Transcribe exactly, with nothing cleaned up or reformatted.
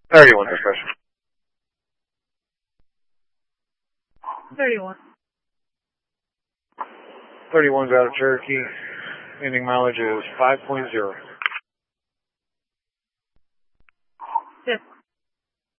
thirty-one discussion. thirty-one. thirty-one's out of Cherokee. Ending mileage is five point zero. Yes.